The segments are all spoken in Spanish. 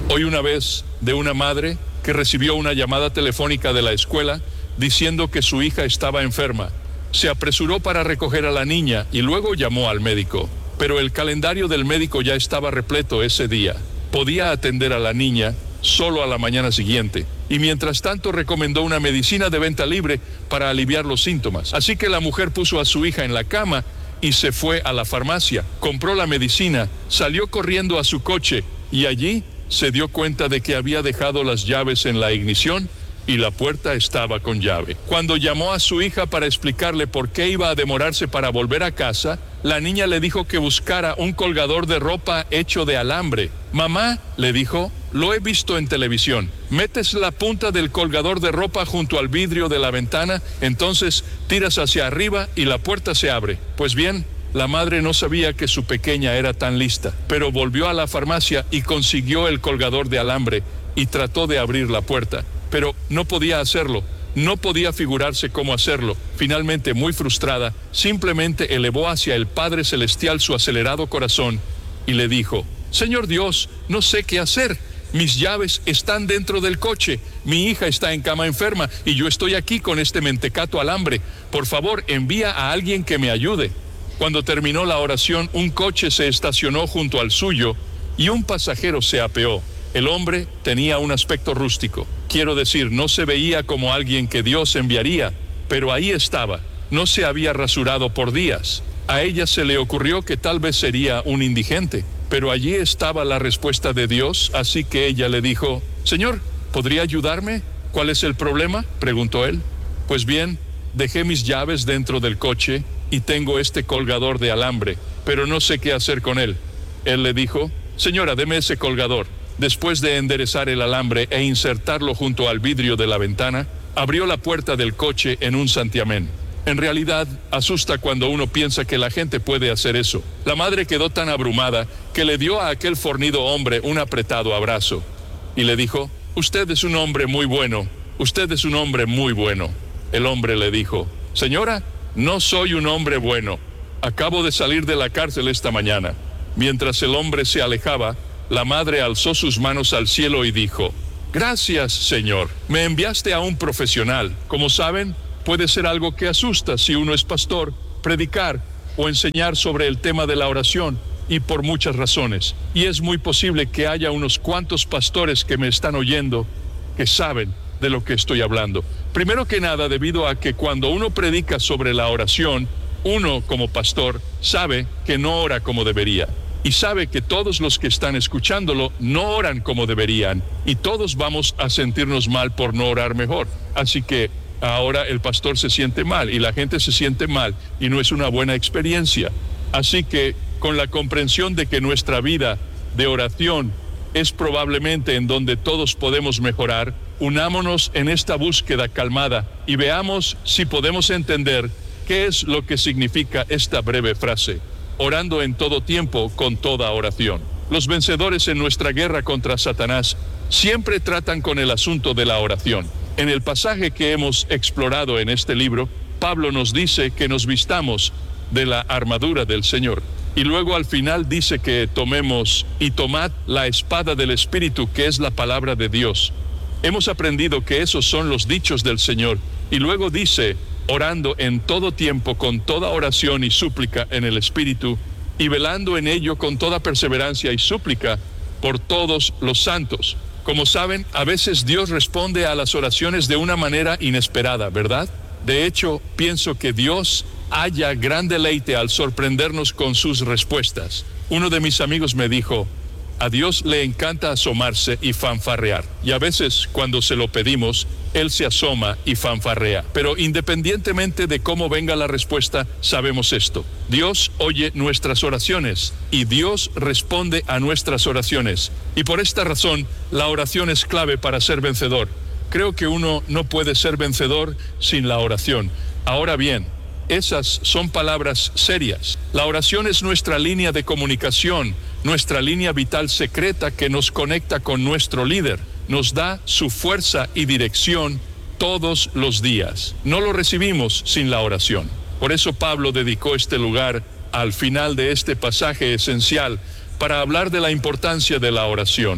Oí una vez de una madre que recibió una llamada telefónica de la escuela diciendo que su hija estaba enferma. Se apresuró para recoger a la niña y luego llamó al médico. Pero el calendario del médico ya estaba repleto ese día. Podía atender a la niña solo a la mañana siguiente. Y mientras tanto recomendó una medicina de venta libre para aliviar los síntomas. Así que la mujer puso a su hija en la cama y se fue a la farmacia. Compró la medicina, salió corriendo a su coche y allí se dio cuenta de que había dejado las llaves en la ignición y la puerta estaba con llave. Cuando llamó a su hija para explicarle por qué iba a demorarse para volver a casa, la niña le dijo que buscara un colgador de ropa hecho de alambre. Mamá, le dijo, lo he visto en televisión. Metes la punta del colgador de ropa junto al vidrio de la ventana, entonces tiras hacia arriba y la puerta se abre. Pues bien, la madre no sabía que su pequeña era tan lista, pero volvió a la farmacia y consiguió el colgador de alambre y trató de abrir la puerta. Pero no podía hacerlo, no podía figurarse cómo hacerlo. Finalmente, muy frustrada, simplemente elevó hacia el Padre Celestial su acelerado corazón y le dijo: Señor Dios, no sé qué hacer. Mis llaves están dentro del coche, mi hija está en cama enferma y yo estoy aquí con este mentecato alambre. Por favor, envía a alguien que me ayude. Cuando terminó la oración, un coche se estacionó junto al suyo y un pasajero se apeó. El hombre tenía un aspecto rústico. Quiero decir, no se veía como alguien que Dios enviaría, pero ahí estaba. No se había rasurado por días. A ella se le ocurrió que tal vez sería un indigente, pero allí estaba la respuesta de Dios, así que ella le dijo: Señor, ¿podría ayudarme? ¿Cuál es el problema?, preguntó él. Pues bien, dejé mis llaves dentro del coche y tengo este colgador de alambre, pero no sé qué hacer con él. Él le dijo: Señora, deme ese colgador. Después de enderezar el alambre e insertarlo junto al vidrio de la ventana, abrió la puerta del coche en un santiamén. En realidad, asusta cuando uno piensa que la gente puede hacer eso. La madre quedó tan abrumada que le dio a aquel fornido hombre un apretado abrazo y le dijo: Usted es un hombre muy bueno, usted es un hombre muy bueno. El hombre le dijo: Señora, no soy un hombre bueno. Acabo de salir de la cárcel esta mañana. Mientras el hombre se alejaba, la madre alzó sus manos al cielo y dijo: Gracias, Señor. Me enviaste a un profesional. Como saben, puede ser algo que asusta si uno es pastor, predicar o enseñar sobre el tema de la oración, y por muchas razones. Y es muy posible que haya unos cuantos pastores que me están oyendo que saben de lo que estoy hablando. Primero que nada, debido a que cuando uno predica sobre la oración, uno como pastor sabe que no ora como debería. Y sabe que todos los que están escuchándolo no oran como deberían. Y todos vamos a sentirnos mal por no orar mejor. Así que ahora el pastor se siente mal y la gente se siente mal y no es una buena experiencia. Así que con la comprensión de que nuestra vida de oración es probablemente en donde todos podemos mejorar, unámonos en esta búsqueda calmada y veamos si podemos entender qué es lo que significa esta breve frase: orando en todo tiempo con toda oración. Los vencedores en nuestra guerra contra Satanás siempre tratan con el asunto de la oración. En el pasaje que hemos explorado en este libro, Pablo nos dice que nos vistamos de la armadura del Señor. Y luego al final dice que tomemos y tomad la espada del Espíritu, que es la palabra de Dios. Hemos aprendido que esos son los dichos del Señor. Y luego dice: orando en todo tiempo con toda oración y súplica en el Espíritu, y velando en ello con toda perseverancia y súplica por todos los santos. Como saben, a veces Dios responde a las oraciones de una manera inesperada, ¿verdad? De hecho, pienso que Dios halla gran deleite al sorprendernos con sus respuestas. Uno de mis amigos me dijo: a Dios le encanta asomarse y fanfarrear. Y a veces, cuando se lo pedimos, Él se asoma y fanfarrea. Pero independientemente de cómo venga la respuesta, sabemos esto: Dios oye nuestras oraciones y Dios responde a nuestras oraciones. Y por esta razón, la oración es clave para ser vencedor. Creo que uno no puede ser vencedor sin la oración. Ahora bien, esas son palabras serias. La oración es nuestra línea de comunicación, nuestra línea vital secreta que nos conecta con nuestro líder, nos da su fuerza y dirección todos los días. No lo recibimos sin la oración. Por eso Pablo dedicó este lugar al final de este pasaje esencial para hablar de la importancia de la oración.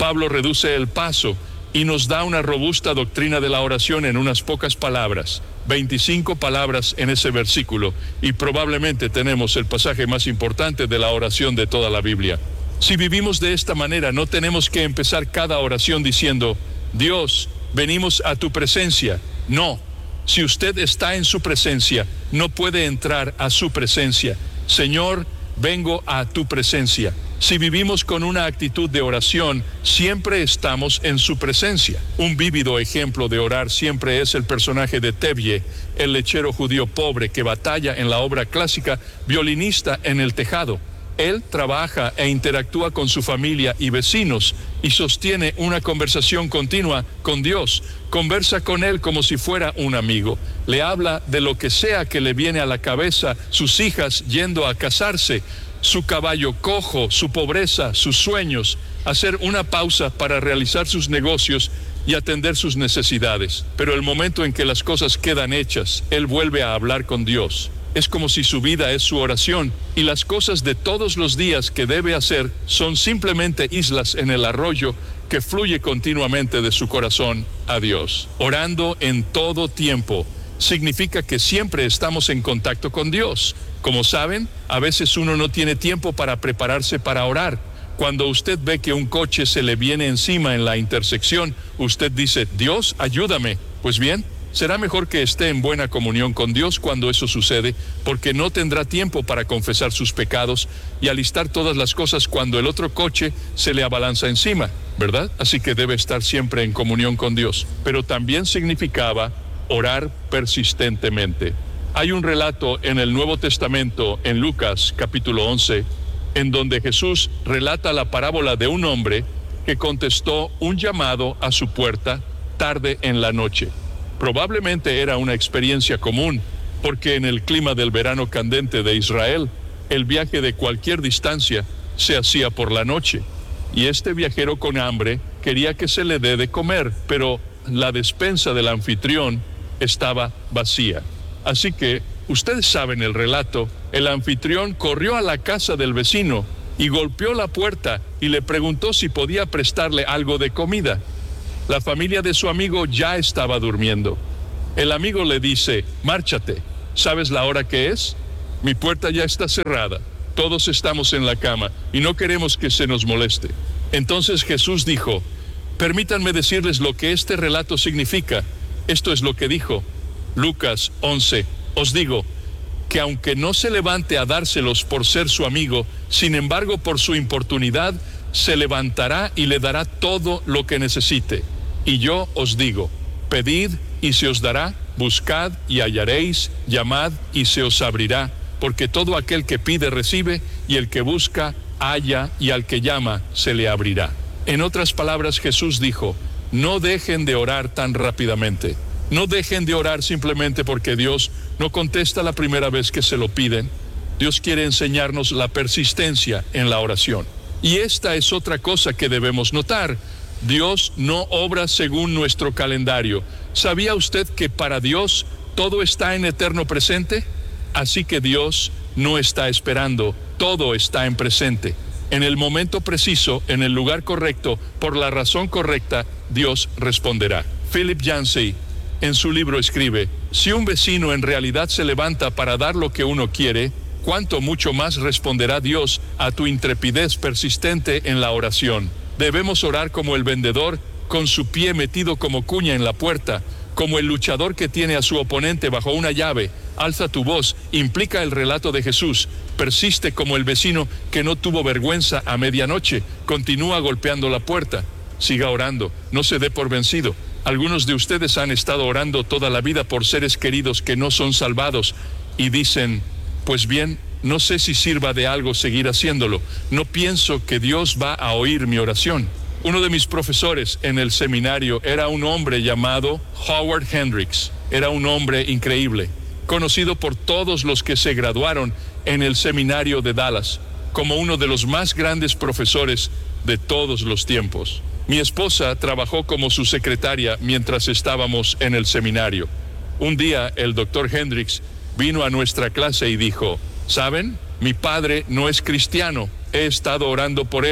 Pablo reduce el paso y nos da una robusta doctrina de la oración en unas pocas palabras, 25 palabras en ese versículo, y probablemente tenemos el pasaje más importante de la oración de toda la Biblia. Si vivimos de esta manera, no tenemos que empezar cada oración diciendo, Dios, venimos a tu presencia. No, si usted está en su presencia, no puede entrar a su presencia. Señor, vengo a tu presencia. Si vivimos con una actitud de oración, siempre estamos en su presencia. Un vívido ejemplo de orar siempre es el personaje de Tevye, el lechero judío pobre que batalla en la obra clásica Violinista en el tejado. Él trabaja e interactúa con su familia y vecinos y sostiene una conversación continua con Dios. Conversa con Él como si fuera un amigo. Le habla de lo que sea que le viene a la cabeza, sus hijas yendo a casarse, su caballo cojo, su pobreza, sus sueños, hacer una pausa para realizar sus negocios y atender sus necesidades. Pero el momento en que las cosas quedan hechas, Él vuelve a hablar con Dios. Es como si su vida es su oración y las cosas de todos los días que debe hacer son simplemente islas en el arroyo que fluye continuamente de su corazón a Dios. Orando en todo tiempo significa que siempre estamos en contacto con Dios. Como saben, a veces uno no tiene tiempo para prepararse para orar. Cuando usted ve que un coche se le viene encima en la intersección, usted dice, Dios, ayúdame. Pues bien, será mejor que esté en buena comunión con Dios cuando eso sucede, porque no tendrá tiempo para confesar sus pecados y alistar todas las cosas cuando el otro coche se le abalanza encima, ¿verdad? Así que debe estar siempre en comunión con Dios. Pero también significaba orar persistentemente. Hay un relato en el Nuevo Testamento, en Lucas capítulo 11, en donde Jesús relata la parábola de un hombre que contestó un llamado a su puerta tarde en la noche. Probablemente era una experiencia común, porque en el clima del verano candente de Israel, el viaje de cualquier distancia se hacía por la noche. Y este viajero con hambre quería que se le dé de comer, pero la despensa del anfitrión estaba vacía. Así que, ustedes saben el relato, el anfitrión corrió a la casa del vecino y golpeó la puerta y le preguntó si podía prestarle algo de comida. La familia de su amigo ya estaba durmiendo. El amigo le dice, márchate, ¿sabes la hora que es? Mi puerta ya está cerrada, todos estamos en la cama y no queremos que se nos moleste. Entonces Jesús dijo, permítanme decirles lo que este relato significa. Esto es lo que dijo. Lucas 11, os digo que aunque no se levante a dárselos por ser su amigo, sin embargo por su importunidad, se levantará y le dará todo lo que necesite. Y yo os digo, pedid y se os dará, buscad y hallaréis, llamad y se os abrirá, porque todo aquel que pide recibe, y el que busca halla, y al que llama se le abrirá. En otras palabras, Jesús dijo, no dejen de orar tan rápidamente. No dejen de orar simplemente porque Dios no contesta la primera vez que se lo piden. Dios quiere enseñarnos la persistencia en la oración. Y esta es otra cosa que debemos notar. Dios no obra según nuestro calendario. ¿Sabía usted que para Dios todo está en eterno presente? Así que Dios no está esperando, todo está en presente. En el momento preciso, en el lugar correcto, por la razón correcta, Dios responderá. Philip Yancey, en su libro escribe, si un vecino en realidad se levanta para dar lo que uno quiere, cuánto mucho más responderá Dios a tu intrepidez persistente en la oración. Debemos orar como el vendedor, con su pie metido como cuña en la puerta, como el luchador que tiene a su oponente bajo una llave. Alza tu voz, implica el relato de Jesús. Persiste como el vecino que no tuvo vergüenza a medianoche. Continúa golpeando la puerta. Siga orando, no se dé por vencido. Algunos de ustedes han estado orando toda la vida por seres queridos que no son salvados y dicen, pues bien, no sé si sirva de algo seguir haciéndolo. No pienso que Dios va a oír mi oración. Uno de mis profesores en el seminario era un hombre llamado Howard Hendricks. Era un hombre increíble, conocido por todos los que se graduaron en el seminario de Dallas, como uno de los más grandes profesores de todos los tiempos. Mi esposa trabajó como su secretaria mientras estábamos en el seminario. Un día el doctor Hendricks vino a nuestra clase y dijo, ¿saben? Mi padre no es cristiano. He estado orando por él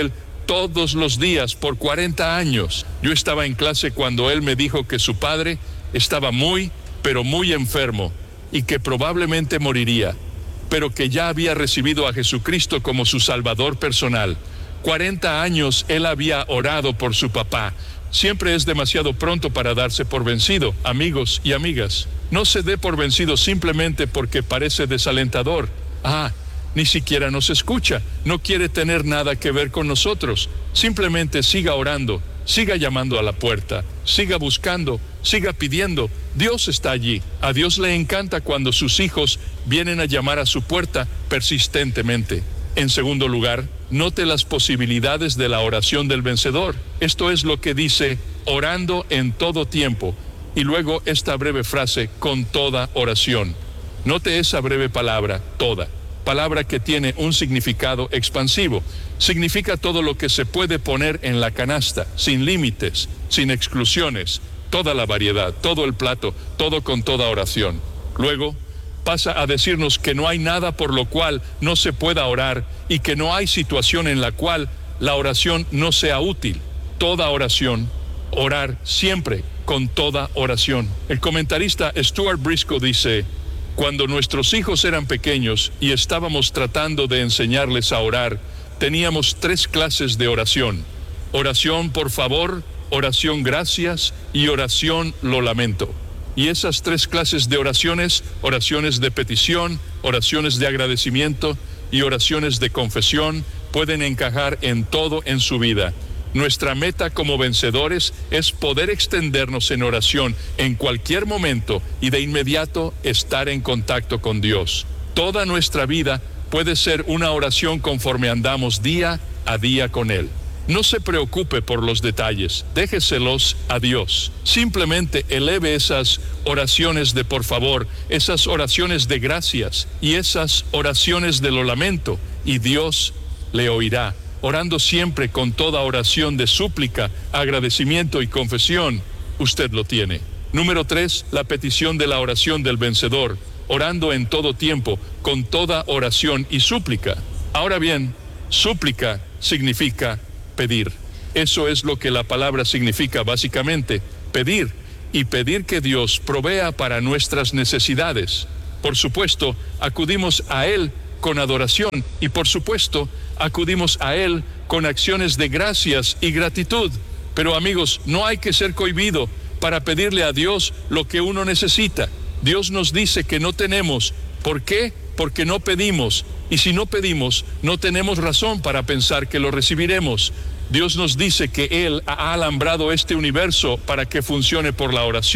todos los días por 40 años. Yo estaba en clase cuando él me dijo que su padre estaba muy, pero muy enfermo y que probablemente moriría, pero que ya había recibido a Jesucristo como su Salvador personal. 40 años él había orado por su papá. Siempre es demasiado pronto para darse por vencido, amigos y amigas. No se dé por vencido simplemente porque parece desalentador. Ni siquiera nos escucha, no quiere tener nada que ver con nosotros. Simplemente siga orando, siga llamando a la puerta, siga buscando, siga pidiendo. Dios está allí. A Dios le encanta cuando sus hijos vienen a llamar a su puerta persistentemente. En segundo lugar, note las posibilidades de la oración del vencedor. Esto es lo que dice, orando en todo tiempo. Y luego esta breve frase, con toda oración. Note esa breve palabra, toda. Palabra que tiene un significado expansivo. Significa todo lo que se puede poner en la canasta, sin límites, sin exclusiones, toda la variedad, todo el plato, todo con toda oración. Luego, pasa a decirnos que no hay nada por lo cual no se pueda orar y que no hay situación en la cual la oración no sea útil. Toda oración, orar siempre con toda oración. El comentarista Stuart Briscoe dice, cuando nuestros hijos eran pequeños y estábamos tratando de enseñarles a orar, teníamos 3 clases de oración. Oración por favor, oración gracias y oración lo lamento. Y esas 3 clases de oraciones, oraciones de petición, oraciones de agradecimiento y oraciones de confesión, pueden encajar en todo en su vida. Nuestra meta como vencedores es poder extendernos en oración en cualquier momento y de inmediato estar en contacto con Dios. Toda nuestra vida puede ser una oración conforme andamos día a día con Él. No se preocupe por los detalles, déjeselos a Dios. Simplemente eleve esas oraciones de por favor, esas oraciones de gracias y esas oraciones de lo lamento, y Dios le oirá. Orando siempre con toda oración de súplica, agradecimiento y confesión, usted lo tiene. Número 3, la petición de la oración del vencedor, orando en todo tiempo, con toda oración y súplica. Ahora bien, súplica significa pedir. Eso es lo que la palabra significa básicamente, pedir, y pedir que Dios provea para nuestras necesidades. Por supuesto, acudimos a Él con adoración y por supuesto, acudimos a Él con acciones de gracias y gratitud. Pero amigos, no hay que ser cohibido para pedirle a Dios lo que uno necesita. Dios nos dice que no tenemos. ¿Por qué? Porque no pedimos. Y si no pedimos, no tenemos razón para pensar que lo recibiremos. Dios nos dice que Él ha alambrado este universo para que funcione por la oración.